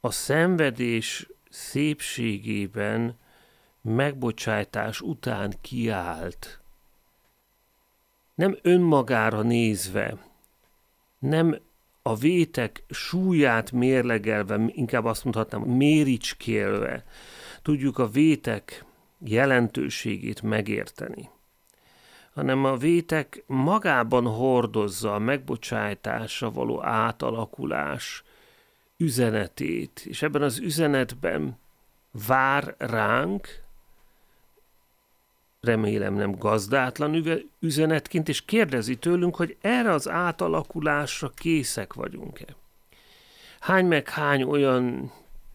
a szenvedés szépségében megbocsájtás után kiállt. Nem önmagára nézve, nem a vétek súlyát mérlegelve, inkább azt mondhatnám, méricskélve tudjuk a vétek jelentőségét megérteni, hanem a vétek magában hordozza a megbocsájtásra való átalakulás üzenetét, és ebben az üzenetben vár ránk, remélem nem gazdátlan üzenetként, és kérdezi tőlünk, hogy erre az átalakulásra készek vagyunk-e. Hány meg hány olyan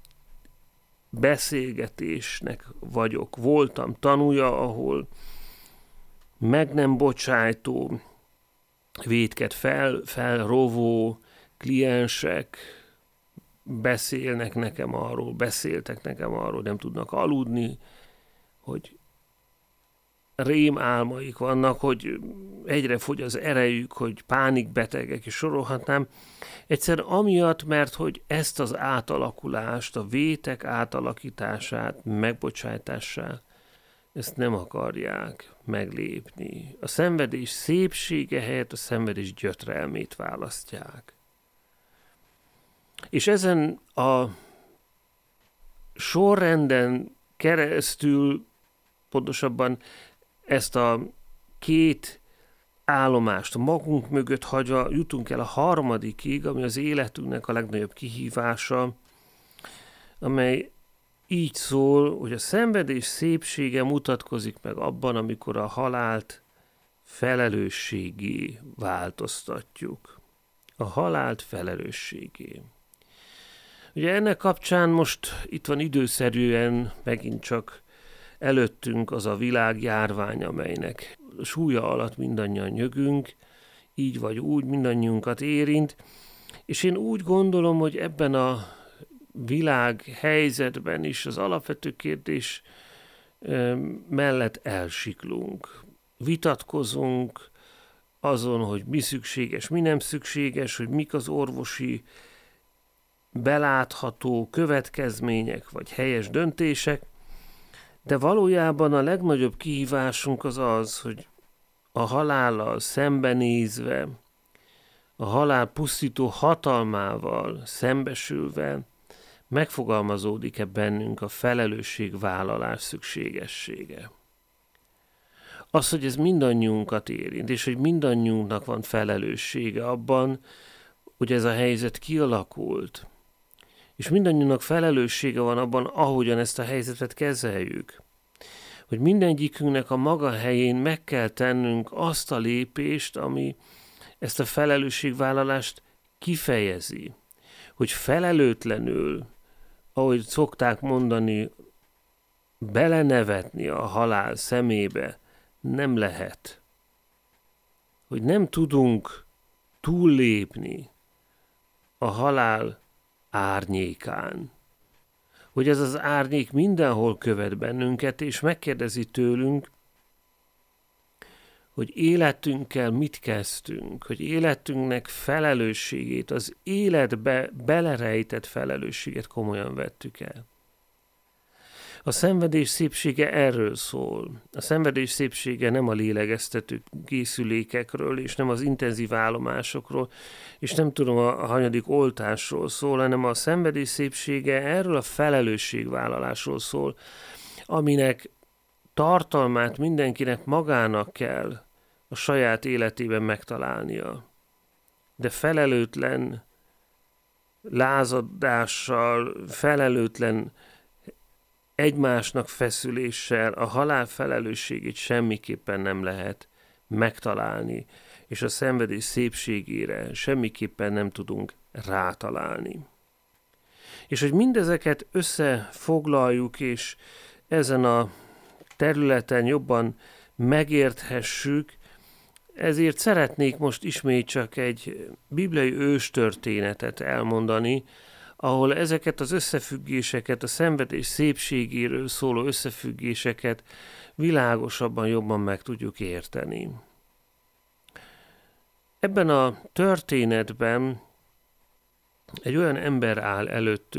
beszélgetésnek voltam tanúja, ahol meg nem bocsájtó, vétket felrovó kliensek beszéltek nekem arról, nem tudnak aludni, hogy rémálmaik vannak, hogy egyre fogy az erejük, hogy pánikbetegek, és sorolhatnám. Egyszerűen amiatt, mert hogy ezt az átalakulást, a vétek átalakítását, megbocsájtását, ezt nem akarják meglépni. A szenvedés szépsége helyett a szenvedés gyötrelmét választják. És ezen a sorrenden keresztül, pontosabban ezt a két állomást magunk mögött hagyva jutunk el a harmadikig, ami az életünknek a legnagyobb kihívása, amely így szól, hogy a szenvedés szépsége mutatkozik meg abban, amikor a halált felelősségé változtatjuk. A halált felelősségé. Ugye ennek kapcsán most itt van időszerűen megint csak előttünk az a világjárvány, amelynek súlya alatt mindannyian nyögünk, így vagy úgy mindannyiunkat érint, és én úgy gondolom, hogy ebben a világ helyzetben is az alapvető kérdés mellett elsiklunk. Vitatkozunk azon, hogy mi szükséges, mi nem szükséges, hogy mik az orvosi belátható következmények vagy helyes döntések, de valójában a legnagyobb kihívásunk az, hogy a halállal szembenézve, a halál pusztító hatalmával szembesülve megfogalmazódik-e bennünk a felelősségvállalás szükségessége. Az, hogy ez mindannyiunkat érint, és hogy mindannyiunknak van felelőssége abban, hogy ez a helyzet kialakult, és mindannyiunknak felelőssége van abban, ahogyan ezt a helyzetet kezeljük. Hogy mindegyikünknek a maga helyén meg kell tennünk azt a lépést, ami ezt a felelősségvállalást kifejezi. Hogy felelőtlenül, ahogy szokták mondani, belenevetni a halál szemébe nem lehet. Hogy nem tudunk túllépni a halál árnyékán. Hogy ez az árnyék mindenhol követ bennünket, és megkérdezi tőlünk, hogy életünkkel mit kezdtünk, hogy életünknek felelősségét, az életbe belerejtett felelősséget komolyan vettük el. A szenvedés szépsége erről szól. A szenvedés szépsége nem a lélegeztető készülékekről, és nem az intenzív állomásokról, és nem tudom a hanyadik oltásról szól, hanem a szenvedés szépsége erről a felelősségvállalásról szól, aminek tartalmát mindenkinek magának kell a saját életében megtalálnia. De felelőtlen lázadással, felelőtlen egymásnak feszüléssel a halál felelősségét semmiképpen nem lehet megtalálni, és a szenvedés szépségére semmiképpen nem tudunk rátalálni. És hogy mindezeket összefoglaljuk, és ezen a területen jobban megérthessük, ezért szeretnék most ismét csak egy bibliai őstörténetet elmondani, ahol ezeket az összefüggéseket, a szenvedés szépségéről szóló összefüggéseket világosabban, jobban meg tudjuk érteni. Ebben a történetben egy olyan ember áll előttünk,